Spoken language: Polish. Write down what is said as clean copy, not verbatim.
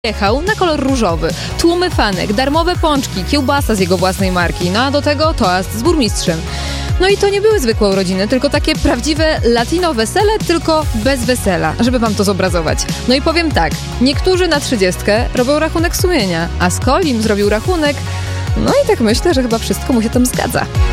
Jechał na kolor różowy, tłumy fanek, darmowe pączki, kiełbasa z jego własnej marki, no a do tego toast z burmistrzem. No i to nie były zwykłe urodziny, tylko takie prawdziwe latino wesele, tylko bez wesela, żeby wam to zobrazować. No i powiem tak, niektórzy na 30 robią rachunek sumienia, a Skolim zrobił rachunek, no i tak myślę, że chyba wszystko mu się tam zgadza.